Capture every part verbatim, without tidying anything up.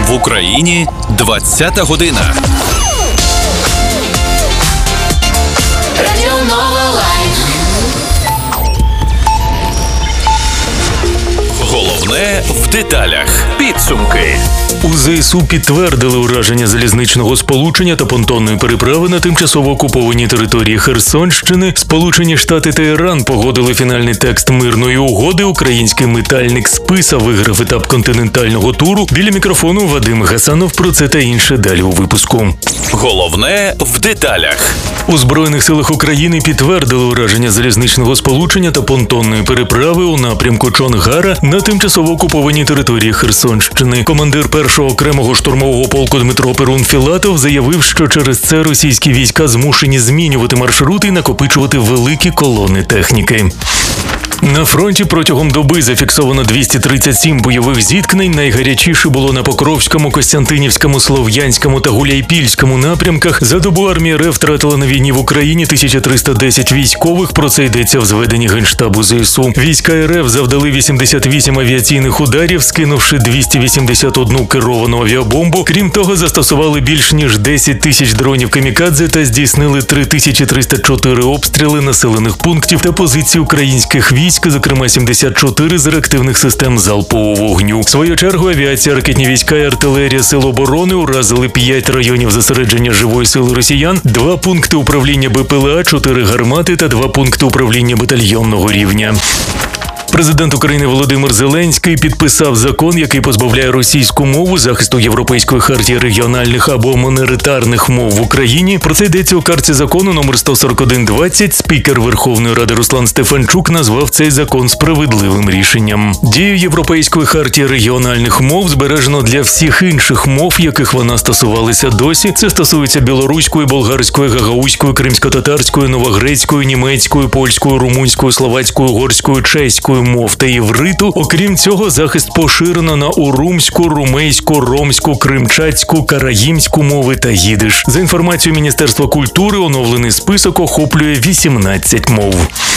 В Україні двадцята година. Головне в деталях. Підсумки. У ЗСУ підтвердили ураження залізничного сполучення та понтонної переправи на тимчасово окупованій території Херсонщини. Сполучені Штати та Іран погодили фінальний текст мирної угоди. Український метальник «Списа» виграв етап континентального туру. Біля мікрофону Вадим Гасанов. Про це та інше далі у випуску. Головне в деталях. У Збройних силах України підтвердили ураження залізничного сполучення та понтонної переправи у напрямку Чонгара на тимчасово окупованій території Херсонщини. Командир першого окремого штурмового полку Дмитро Перун-Філатов заявив, що через це російські війська змушені змінювати маршрути і накопичувати великі колони техніки. На фронті протягом доби зафіксовано двісті тридцять сім бойових зіткнень. Найгарячіше було на Покровському, Костянтинівському, Слов'янському та Гуляйпільському напрямках. За добу армія РФ втратила на війні в Україні тисяча триста десять військових. Про це йдеться в зведенні Генштабу ЗСУ. Війська РФ завдали вісімдесят вісім авіаційних ударів, скинувши двісті вісімдесят одну керовану авіабомбу. Крім того, застосували більш ніж десять тисяч дронів камікадзе та здійснили три тисячі триста чотири обстріли населених пунктів та позицій українських військ. Зокрема, сімдесят чотири з реактивних систем залпового вогню. В свою чергу авіація, ракетні війська і артилерія Сил оборони уразили п'ять районів зосередження живої сили росіян, два пункти управління БПЛА, чотири гармати та два пункти управління батальйонного рівня. Президент України Володимир Зеленський підписав закон, який позбавляє російську мову захисту Європейської хартії регіональних або міноритарних мов в Україні. Про це йдеться у картці закону номер сто сорок один двадцять. Спікер Верховної Ради Руслан Стефанчук назвав цей закон справедливим рішенням. Дію Європейської хартії регіональних мов збережено для всіх інших мов, яких вона стосувалася досі. Це стосується білоруської, болгарської, гагаузької, кримсько-татарської, новогрецької, німецької, польської, румунської, словацької, угорської, чеської мов та євриту. Окрім цього, захист поширено на урумську, румейську, ромську, кримчацьку, караїмську мови та їдиш. За інформацією Міністерства культури, оновлений список охоплює вісімнадцять мов.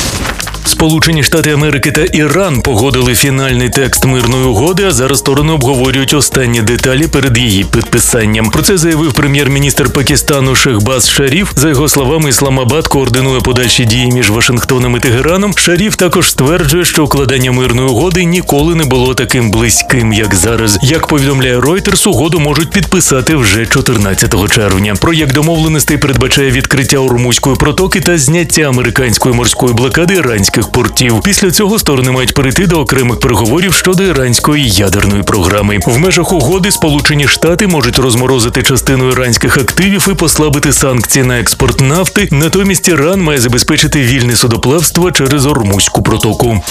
Сполучені Штати Америки та Іран погодили фінальний текст мирної угоди, а зараз сторони обговорюють останні деталі перед її підписанням. Про це заявив прем'єр-міністр Пакистану Шехбаз Шаріф. За його словами, Ісламабад координує подальші дії між Вашингтоном і Тегераном. Шаріф також стверджує, що укладання мирної угоди ніколи не було таким близьким, як зараз. Як повідомляє Reuters, угоду можуть підписати вже чотирнадцятого червня. Проєкт домовленостей передбачає відкриття Ормузької протоки та зняття американської морської блокади іранських портів. Після цього сторони мають перейти до окремих переговорів щодо іранської ядерної програми. В межах угоди Сполучені Штати можуть розморозити частину іранських активів і послабити санкції на експорт нафти. Натомість Іран має забезпечити вільне судоплавство через Ормузьку протоку.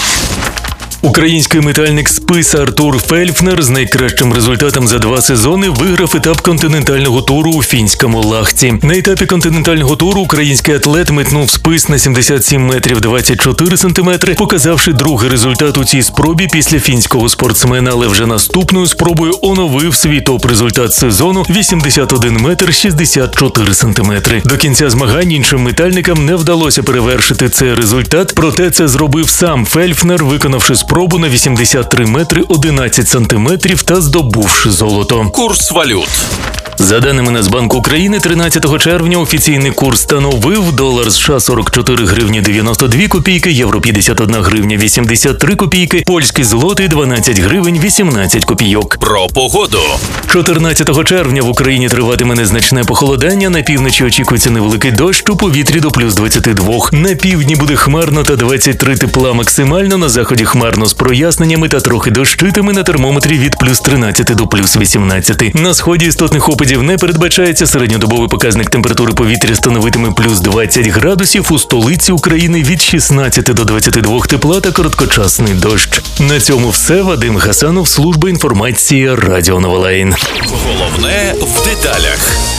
Український метальник «Списа» Артур Фельфнер з найкращим результатом за два сезони виграв етап континентального туру у фінському Лахті. На етапі континентального туру український атлет метнув спис на сімдесят сім метрів двадцять чотири сантиметри, показавши другий результат у цій спробі після фінського спортсмена, але вже наступною спробою оновив свій топ-результат сезону – вісімдесят один метр шістдесят чотири сантиметри. До кінця змагань іншим метальникам не вдалося перевершити цей результат, проте це зробив сам Фельфнер, виконавши спробу спробу на вісімдесят три метри одинадцять сантиметрів та здобувши золото. Курс валют. За даними Нацбанку України, тринадцятого червня офіційний курс становив долар США сорок чотири гривні дев'яносто дві копійки, євро п'ятдесят одна гривня вісімдесят три копійки, польський злотий дванадцять гривень вісімнадцять копійок. Про погоду. чотирнадцятого червня в Україні триватиме незначне похолодання, на півночі очікується невеликий дощ, у повітрі до плюс двадцять два. На півдні буде хмарно та двадцять три тепла максимально, на заході хмарно з проясненнями та трохи дощитиме, на термометрі від плюс тринадцять до плюс вісімнадцять. На сході істотних опадів не передбачається, середньодобовий показник температури повітря становитиме плюс двадцять градусів, у столиці України від шістнадцяти до двадцяти двох тепла та короткочасний дощ. На цьому все. Вадим Гасанов, служба інформації Радіо Новолайн. Головне в деталях.